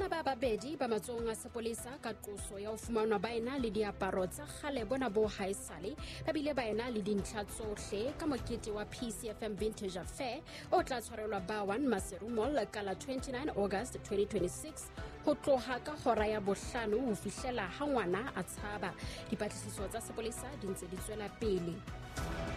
Bana ba babedi ba matsong a sepolesa ka qoso ya ho fumanwa ba ena le diaparo tsa kgale bona bo haesale ba bile ba ena le dintlha tsohle ka mokete wa PCFM Vintage Affair o tla tshwarelwa Bawan Maseru Mall ka la 29 August 2026 ho tloha ka hora ya bohlano ho fihlela ha ngwana a tshaba. Dipatlisiso tsa sepolesa di ntse di tswela pele.